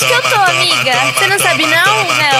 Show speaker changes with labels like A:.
A: Acho que eu tô, amiga. Você não sabe não,